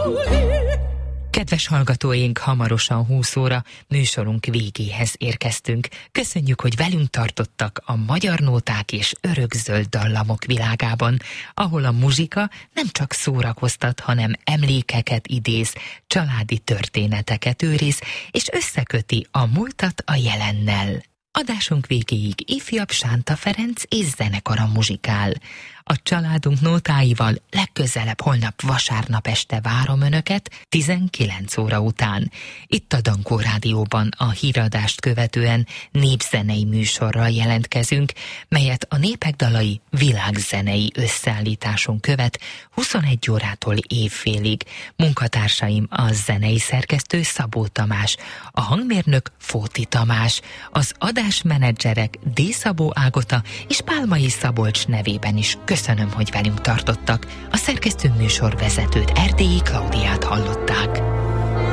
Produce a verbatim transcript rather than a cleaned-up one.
Kedves hallgatóink, hamarosan húsz óra műsorunk végéhez érkeztünk. Köszönjük, hogy velünk tartottak a magyar nóták és örökzöld dallamok világában, ahol a muzsika nem csak szórakoztat, hanem emlékeket idéz, családi történeteket őriz, és összeköti a múltat a jelennel. Adásunk végéig ifjabb Sánta Ferenc és zenekara muzsikál. A családunk nótáival legközelebb holnap vasárnap este várom Önöket tizenkilenc óra után. Itt a Dankó Rádióban a híradást követően népzenei műsorral jelentkezünk, melyet a Népek dalai világzenei összeállításon követ huszonegy órától évfélig. Munkatársaim a zenei szerkesztő Szabó Tamás, a hangmérnök Fóti Tamás, az adásmenedzserek D. Szabó Ágota és Pálmai Szabolcs nevében is köszönöm, hogy velünk tartottak. A szerkesztő műsorvezetőt, Erdélyi Klaudiát hallották.